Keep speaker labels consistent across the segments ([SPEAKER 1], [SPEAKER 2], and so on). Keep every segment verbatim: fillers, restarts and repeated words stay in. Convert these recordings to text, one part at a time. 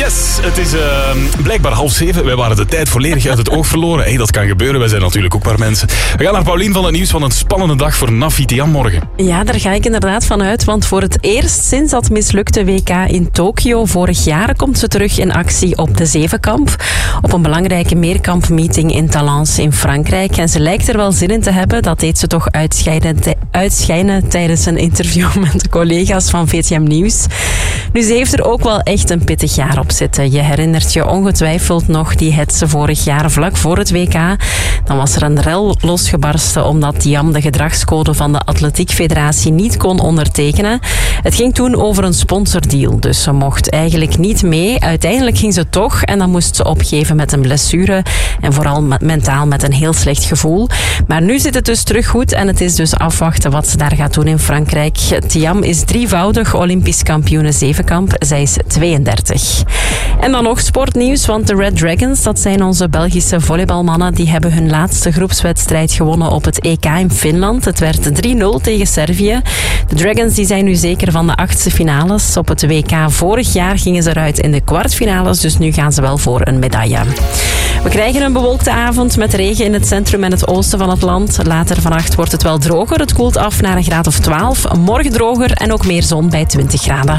[SPEAKER 1] Yes, het is uh, blijkbaar half zeven. Wij waren de tijd volledig uit het oog verloren. Hey, dat kan gebeuren, wij zijn natuurlijk ook maar mensen. We gaan naar Paulien van het nieuws van een spannende dag voor Nafi Thiam morgen.
[SPEAKER 2] Ja, daar ga ik inderdaad van uit, want voor het eerst sinds dat mislukte W K in Tokio vorig jaar komt ze terug in actie op de Zevenkamp. Op een belangrijke meerkampmeeting in Talence in Frankrijk. En ze lijkt er wel zin in te hebben, dat deed ze toch uitschijnen, uitschijnen tijdens een interview met de collega's van V T M Nieuws. Nu, ze heeft er ook wel echt een pittig jaar op zitten. Je herinnert je ongetwijfeld nog die hetze vorig jaar vlak voor het W K. Dan was er een rel losgebarsten omdat Thiam de gedragscode van de Atletiek Federatie niet kon ondertekenen. Het ging toen over een sponsordeal, dus ze mocht eigenlijk niet mee. Uiteindelijk ging ze toch en dan moest ze opgeven met een blessure en vooral mentaal met een heel slecht gevoel. Maar nu zit het dus terug goed en het is dus afwachten wat ze daar gaat doen in Frankrijk. Thiam is drievoudig Olympisch kampioene zevenkamp. Zij is tweeëndertig. En dan nog sportnieuws, want de Red Dragons, dat zijn onze Belgische volleybalmannen, die hebben hun laatste groepswedstrijd gewonnen op het E K in Finland. Het werd drie nul tegen Servië. De Dragons die zijn nu zeker van de achtste finales. Op het W K vorig jaar gingen ze eruit in de kwartfinales, dus nu gaan ze wel voor een medaille. We krijgen een bewolkte avond met regen in het centrum en het oosten van het land. Later vannacht wordt het wel droger. Het koelt af naar een graad of twaalf. Morgen droger en ook meer zon bij twintig graden.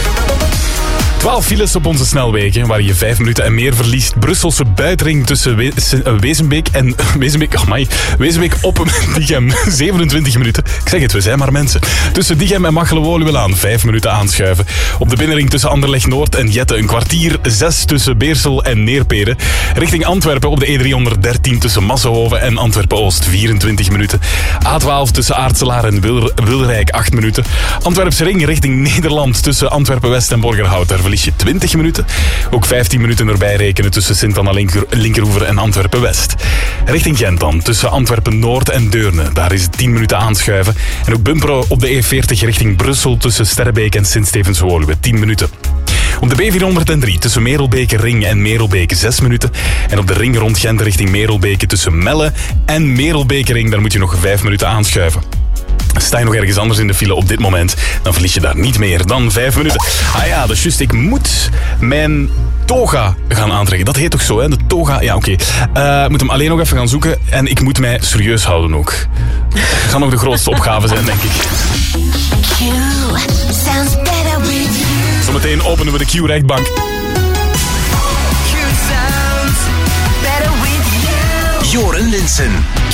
[SPEAKER 1] twaalf files op onze snelwegen, waar je vijf minuten en meer verliest. Brusselse buitenring tussen We- Wezenbeek en... Wezenbeek, oh my, Wezenbeek op Diegem, zevenentwintig minuten. Ik zeg het, we zijn maar mensen. Tussen Diegem en Machelen-Woluwelaan, vijf minuten aanschuiven. Op de binnenring tussen Anderlecht Noord en Jette een kwartier. zes tussen Beersel en Neerpede. Richting Antwerpen op de E driehonderddertien tussen Massenhoven en Antwerpen-Oost, vierentwintig minuten. A twaalf tussen Aartselaar en Wil- Wilrijk, acht minuten. Antwerpse ring richting Nederland tussen Antwerpen-West en Borgerhout. Daar verlies je twintig minuten. Ook vijftien minuten erbij rekenen tussen Sint-Anna Linker, Linkeroever en Antwerpen-West. Richting Gent dan, tussen Antwerpen-Noord en Deurne. Daar is het tien minuten aanschuiven. En ook bumperen op de E veertig richting Brussel tussen Sterrebeek en Sint-Stevens-Woluwe, tien minuten. Op de B vierhonderddrie tussen Merelbeke Ring en Merelbeke zes minuten. En op de ring rond Gent richting Merelbeke tussen Melle en Merelbeke Ring, daar moet je nog vijf minuten aanschuiven. Sta je nog ergens anders in de file op dit moment, dan verlies je daar niet meer dan vijf minuten. Ah ja, dat is juist. Ik moet mijn toga gaan aantrekken. Dat heet toch zo, hè? De toga. Ja, oké. Okay. Uh, ik moet hem alleen nog even gaan zoeken. En ik moet mij serieus houden ook. Dat gaat nog de grootste opgave zijn, denk ik. Zometeen openen we de Q-rechtbank.
[SPEAKER 3] Joren Linssen.